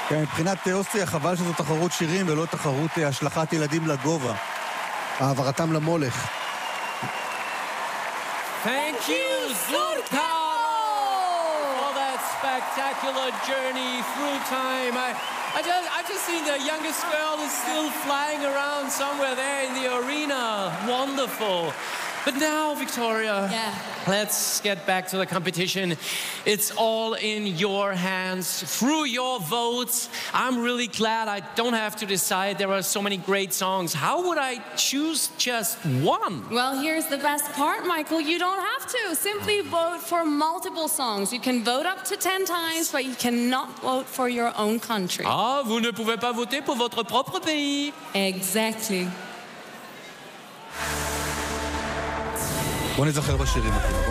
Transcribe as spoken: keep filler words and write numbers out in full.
כן, מבחינת אוסטריה חבל שזו תחרות שירים ולא תחרות השלכת ילדים לגובה. העברתם למולך. Thank you, Zurkaro, for that spectacular journey through time. I, I just, I just think the youngest girl is still flying around somewhere there in the arena. Wonderful. But now, Victoria, yeah. let's get back to the competition. It's all in your hands, through your votes. I'm really glad I don't have to decide. There are so many great songs. How would I choose just one? Well, here's the best part, Michael. You don't have to. Simply vote for multiple songs. You can vote up to ten times, but you cannot vote for your own country. Ah, vous ne pouvez pas voter pour votre propre pays. Exactly. בוא נזכר בשירים.